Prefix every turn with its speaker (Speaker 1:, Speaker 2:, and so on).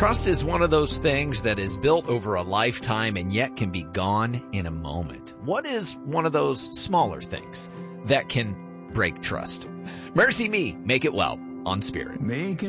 Speaker 1: Trust is one of those things that is built over a lifetime and yet can be gone in a moment. What is one of those smaller things that can break trust? Mercy Me, Make It Well on Spirit.